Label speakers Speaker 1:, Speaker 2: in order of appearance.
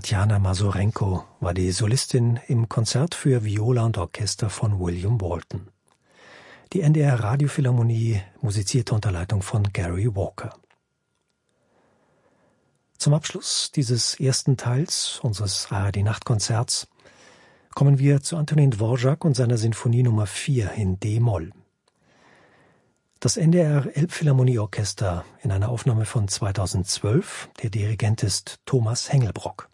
Speaker 1: Tatjana Masurenko war die Solistin im Konzert für Viola und Orchester von William Walton. Die NDR Radiophilharmonie musizierte unter Leitung von Gary Walker. Zum Abschluss dieses ersten Teils unseres ARD-Nachtkonzerts kommen wir zu Antonin Dvorak und seiner Sinfonie Nummer 4 in D-Moll. Das NDR Elbphilharmonieorchester in einer Aufnahme von 2012, der Dirigent ist Thomas Hengelbrock.